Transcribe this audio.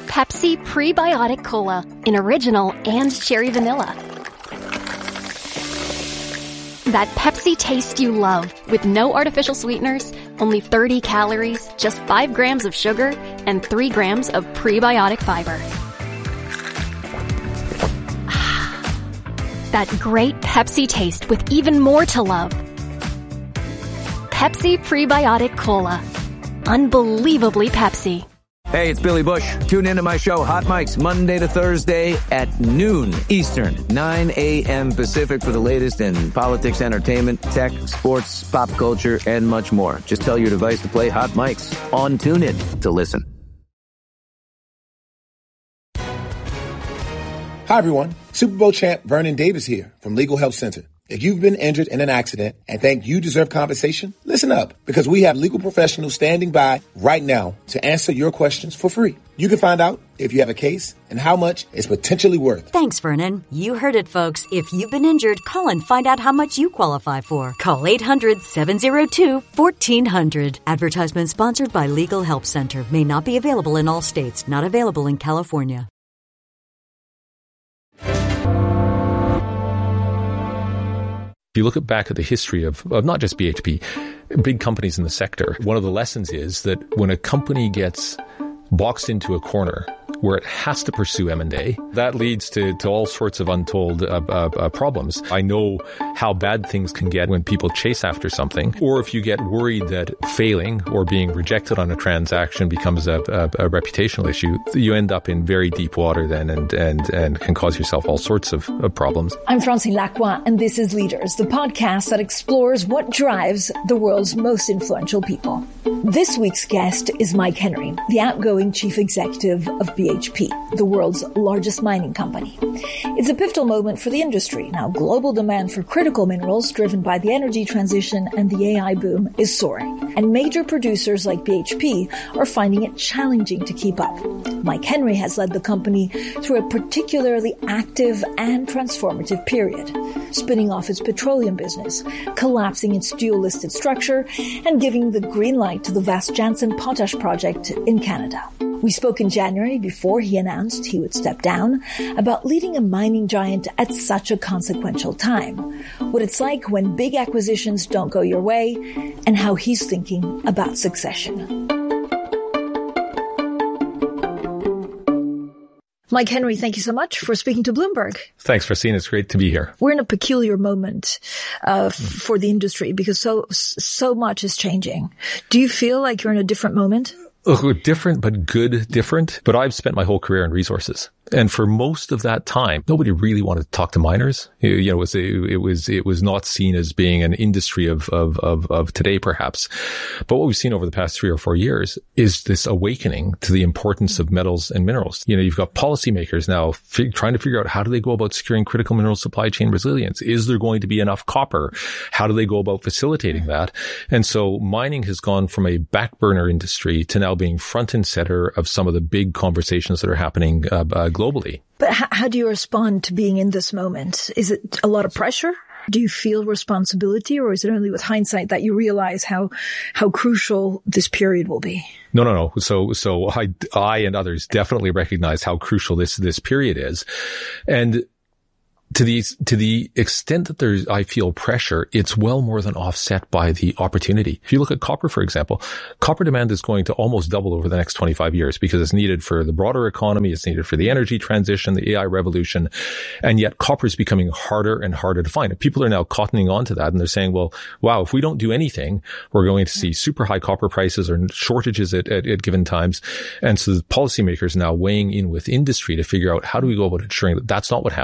Pepsi Prebiotic Cola in original and cherry vanilla. That Pepsi taste you love, with no artificial sweeteners, only 30 calories, just 5 grams of sugar, and 3 grams of prebiotic fiber. That great Pepsi taste with even more to love. Pepsi Prebiotic Cola. Unbelievably Pepsi. Hey, it's Billy Bush. Tune into my show, Hot Mics, Monday to Thursday at noon Eastern, 9 a.m. Pacific for the latest in politics, entertainment, tech, sports, pop culture, and much more. Just tell your device to play Hot Mics on TuneIn to listen. Hi, everyone. Super Bowl champ Vernon Davis here from Legal Help Center. If you've been injured in an accident and think you deserve compensation, listen up, because we have legal professionals standing by right now to answer your questions for free. You can find out if you have a case and how much it's potentially worth. Thanks, Vernon. You heard it, folks. If you've been injured, call and find out how much you qualify for. Call 800-702-1400. Advertisement sponsored by Legal Help Center. May not be available in all states. Not available in California. If you look back at the history of not just BHP, big companies in the sector, one of the lessons is that when a company gets boxed into a corner where it has to pursue M&A, that leads to all sorts of untold problems. I know how bad things can get when people chase after something, or if you get worried that failing or being rejected on a transaction becomes a reputational issue, you end up in very deep water then and can cause yourself all sorts of problems. I'm Francine Lacroix, and this is Leaders, the podcast that explores what drives the world's most influential people. This week's guest is Mike Henry, the outgoing chief executive of BHP, the world's largest mining company. It's a pivotal moment for the industry. Now, global demand for critical minerals driven by the energy transition and the AI boom is soaring, and major producers like BHP are finding it challenging to keep up. Mike Henry has led the company through a particularly active and transformative period, spinning off its petroleum business, collapsing its dual-listed structure, and giving the green light to the vast Jansen Potash project in Canada. We spoke in January, before he announced he would step down, about leading a mining giant at such a consequential time, what it's like when big acquisitions don't go your way, and how he's thinking about succession. Mike Henry, thank you so much for speaking to Bloomberg. Thanks, Francine. It's great to be here. We're in a peculiar moment for the industry because so much is changing. Do you feel like you're in a different moment? Different, but good different. But I've spent my whole career in resources. And for most of that time, nobody really wanted to talk to miners. You know, it was not seen as being an industry of today, perhaps. But what we've seen over the past 3 or 4 years is this awakening to the importance of metals and minerals. You know, you've got policymakers now trying to figure out how do they go about securing critical mineral supply chain resilience? Is there going to be enough copper? How do they go about facilitating that? And so mining has gone from a back burner industry to now being front and center of some of the big conversations that are happening globally. But how do you respond to being in this moment? Is it a lot of pressure? Do you feel responsibility, or is it only with hindsight that you realize how crucial this period will be? No. So I and others definitely recognize how crucial this period is. And to the extent that I feel pressure, it's well more than offset by the opportunity. If you look at copper, for example, copper demand is going to almost double over the next 25 years because it's needed for the broader economy. It's needed for the energy transition, the AI revolution. And yet copper is becoming harder and harder to find. And people are now cottoning on to that. And they're saying, well, wow, if we don't do anything, we're going to see super high copper prices or shortages at given times. And so the policymakers are now weighing in with industry to figure out how do we go about ensuring that that's not what happens.